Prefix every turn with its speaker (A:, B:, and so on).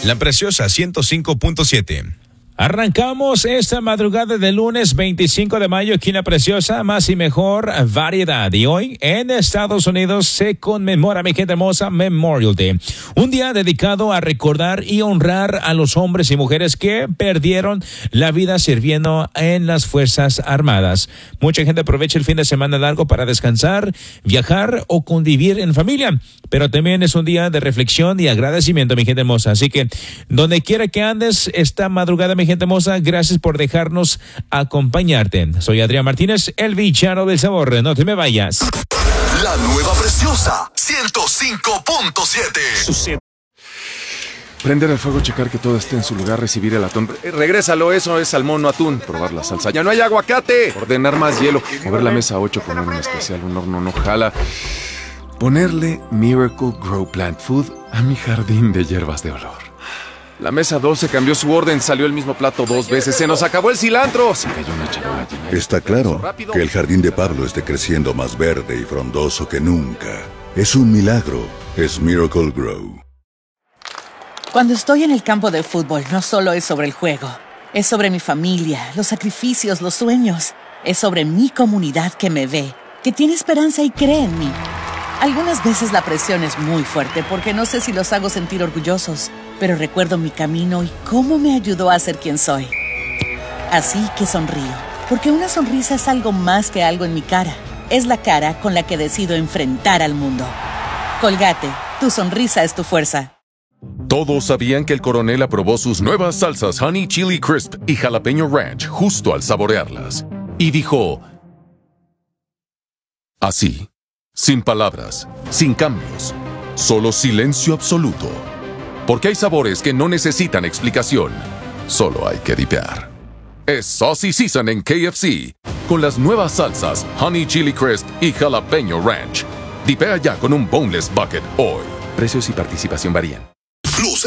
A: La Preciosa 105.7.
B: Arrancamos esta madrugada de lunes 25 de mayo aquí en La Preciosa, más y mejor variedad. Y hoy en Estados Unidos se conmemora, mi gente hermosa, Memorial Day. Un día dedicado a recordar y honrar a los hombres y mujeres que perdieron la vida sirviendo en las Fuerzas Armadas. Mucha gente aprovecha el fin de semana largo para descansar, viajar o convivir en familia. Pero también es un día de reflexión y agradecimiento, mi gente hermosa. Así que donde quiera que andes esta madrugada, mi gente hermosa, gracias por dejarnos acompañarte. Soy Adrián Martínez, el villano del sabor. No te me vayas.
C: La nueva Preciosa 105.7.
D: Prender el fuego, checar que todo esté en su lugar, recibir el atún. Regrésalo, eso es salmón o atún. Probar la salsa. ¡Ya no hay aguacate! Ordenar más hielo. Mover la mesa 8, poner un especial, un horno no jala. Ponerle Miracle Grow Plant Food a mi jardín de hierbas de olor. La mesa 12 cambió su orden, salió el mismo plato 2 veces. ¡Se nos acabó el cilantro! Se cayó una charola llena.
E: Está claro que el jardín de Pablo esté creciendo más verde y frondoso que nunca. Es un milagro. Es Miracle Grow.
F: Cuando estoy en el campo de fútbol, no solo es sobre el juego. Es sobre mi familia, los sacrificios, los sueños. Es sobre mi comunidad que me ve, que tiene esperanza y cree en mí. Algunas veces la presión es muy fuerte porque no sé si los hago sentir orgullosos, pero recuerdo mi camino y cómo me ayudó a ser quien soy. Así que sonrío, porque una sonrisa es algo más que algo en mi cara. Es la cara con la que decido enfrentar al mundo. Colgate, tu sonrisa es tu fuerza.
G: Todos sabían que el coronel aprobó sus nuevas salsas Honey Chili Crisp y Jalapeño Ranch justo al saborearlas. Y dijo... así. Sin palabras, sin cambios, solo silencio absoluto. Porque hay sabores que no necesitan explicación, solo hay que dipear. Es Saucy Season en KFC, con las nuevas salsas Honey Chili Crisp y Jalapeño Ranch. Dipea ya con un Boneless Bucket hoy. Precios y participación varían.